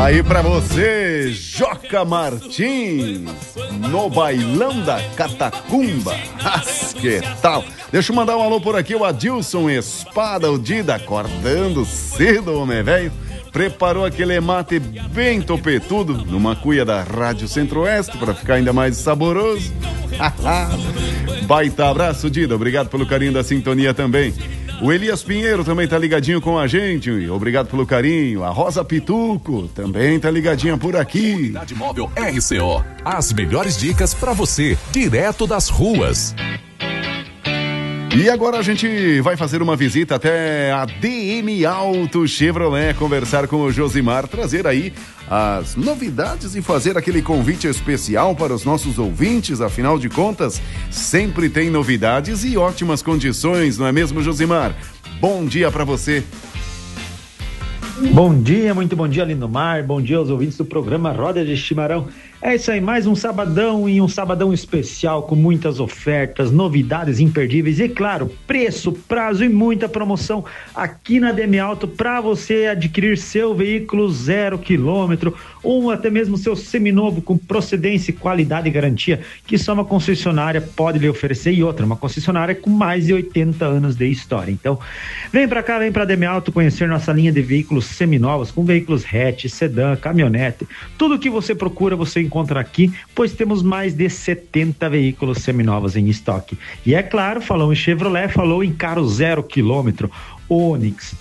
Aí pra você, Joca Martins, no bailão da Catacumba. Que tal? Deixa eu mandar um alô por aqui, o Adilson Espada, o Dida, acordando cedo, homem velho. Preparou aquele mate bem topetudo numa cuia da Rádio Centro-Oeste para ficar ainda mais saboroso. Baita abraço, Dida, obrigado pelo carinho da sintonia também. O Elias Pinheiro também tá ligadinho com a gente, obrigado pelo carinho. A Rosa Pituco também tá ligadinha por aqui. Unidade Móvel RCO, as melhores dicas para você, direto das ruas. E agora a gente vai fazer uma visita até a DM Auto Chevrolet, conversar com o Josimar, trazer aí as novidades e fazer aquele convite especial para os nossos ouvintes. Afinal de contas, sempre tem novidades e ótimas condições, não é mesmo, Josimar? Bom dia para você. Bom dia, muito bom dia, Lindomar. Bom dia aos ouvintes do programa Roda de Chimarrão. É isso aí, mais um sabadão e um sabadão especial com muitas ofertas, novidades imperdíveis e, claro, preço, prazo e muita promoção aqui na DM Auto para você adquirir seu veículo 0 km ou até mesmo seu seminovo com procedência, qualidade e garantia que só uma concessionária pode lhe oferecer, e outra, uma concessionária com mais de 80 anos de história. Então, vem para cá, vem para a DM Auto conhecer nossa linha de veículos seminovos, com veículos hatch, sedã, caminhonete, tudo que você procura você encontra aqui, pois temos mais de 70 veículos seminovos em estoque. E é claro, falou em Chevrolet, falou em carro 0 km, Onix,